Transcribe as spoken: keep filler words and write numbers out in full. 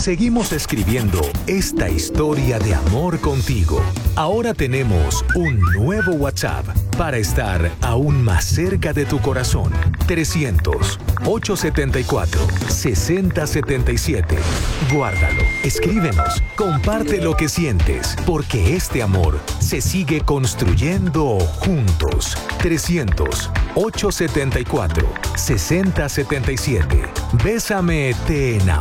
seguimos escribiendo esta historia de amor contigo. Ahora tenemos un nuevo WhatsApp para estar aún más cerca de tu corazón. trescientos, ochocientos setenta y cuatro, sesenta setenta y siete. Guárdalo, escríbenos, comparte lo que sientes, porque este amor se sigue construyendo juntos. trescientos, ochocientos setenta y cuatro, sesenta setenta y siete. Bésame, te enamoro.